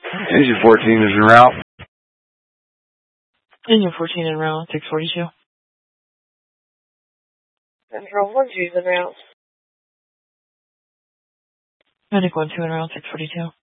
Engine 14 is en route. Engine 14 en route, 642. Control 12 is en route. Medic 12 en route, 642.